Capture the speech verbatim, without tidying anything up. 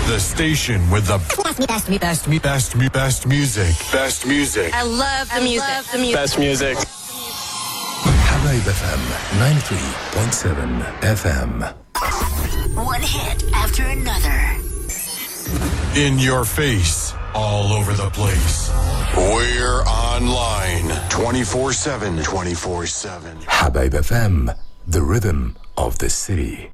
The station with the best, best, best, best, best, best music. Best music. I love the music. Love the music. Best music. Habaib F M ninety-three point seven F M. One hit after another. In your face, all over the place. We're online twenty-four seven. twenty-four seven. Habaib F M, the rhythm of the city.